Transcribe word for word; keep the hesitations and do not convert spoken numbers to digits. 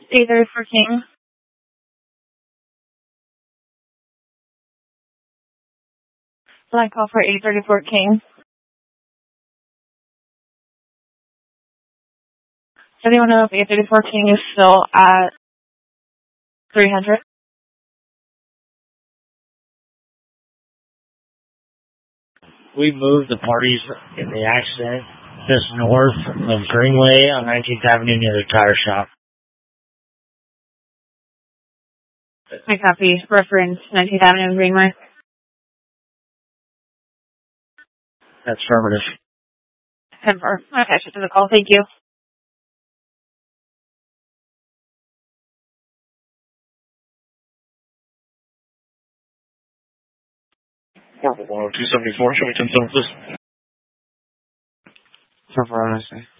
eight thirty-four King. Flight call for eight thirty-four King. Does anyone know if eight thirty-four King is still at three hundred? We moved the parties in the accident just north of Greenway on nineteenth Avenue near the tire shop. I copy. Reference nineteenth Avenue Greenway. That's affirmative. Confirm. Okay, shut to the call. Thank you. one oh two seventy-four, show me ten seven, please. Confirm, I say.